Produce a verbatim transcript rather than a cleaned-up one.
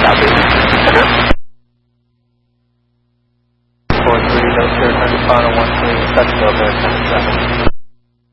Copy. four three, no sir, turn to final one three, touch Delta, ten seven.